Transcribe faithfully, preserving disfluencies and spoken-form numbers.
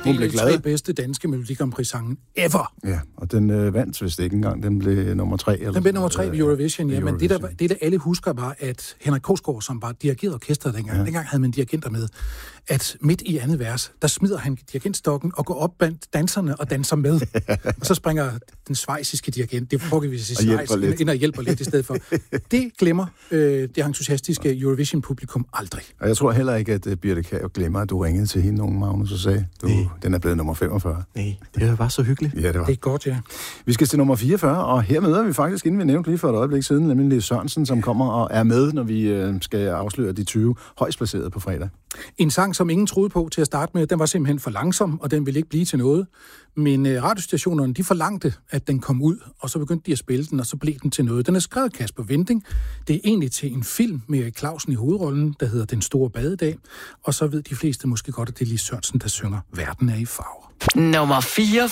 en af de tre bedste danske Melodi Grand Prix-sange ever. Ja, og den øh, vandt vist ikke engang. Den blev nummer tre. Eller den blev nummer tre ved Eurovision, ja. Eurovision. Men det der, det, der alle husker, var, at Henrik Korsgaard, som var dirigerede orkestret dengang, ja. dengang havde man dirigenter med, at midt i andet vers, der smider han dirigentstokken og går op blandt danserne og danser med. Og så springer den schweiziske dirigent, det får vi sige Schweiz, ind og hjælper lidt i stedet for. Det glemmer øh, det entusiastiske Eurovision-publikum aldrig. Og jeg tror heller ikke, at uh, Birte Kjær glemmer, at du ringede til hende nogen, Magnus, og sagde, du, nee. den er blevet nummer femogfyrre. Nej, det var så hyggeligt. Ja, det var. Det er godt, ja. Vi skal til nummer fireogfyrre, og her møder vi faktisk, inden vi nævnte lige for et øjeblik siden, nemlig Lis Sørensen, som kommer og er med, når vi øh, skal afsløre de tyve højst placerede på fredag. En sang, som ingen troede på til at starte med, den var simpelthen for langsom, og den ville ikke blive til noget. Men øh, radiostationerne, de forlangte, at den kom ud, og så begyndte de at spille den, og så blev den til noget. Den er skrevet Kasper Winding. Det er egentlig til en film med Erik Clausen i hovedrollen, der hedder Den Store Badedag. Og så ved de fleste måske godt, at det er Lis Sørensen, der synger Verden er i farver. Nummer fire.